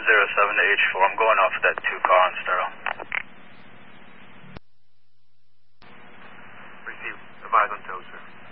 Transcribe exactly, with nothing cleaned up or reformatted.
zero seven to H four. I'm going off of that two car on Sterling. Receive. Advise on tow, sir.